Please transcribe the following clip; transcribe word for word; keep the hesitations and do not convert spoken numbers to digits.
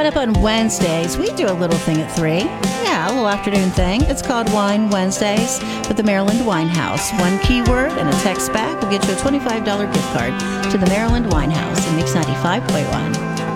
up on Wednesdays, we do a little thing at three. Yeah, a little afternoon thing. It's called Wine Wednesdays with the Maryland Wine House. One keyword and a text back will get you a twenty-five dollars gift card to the Maryland Wine House in Mix ninety-five point one.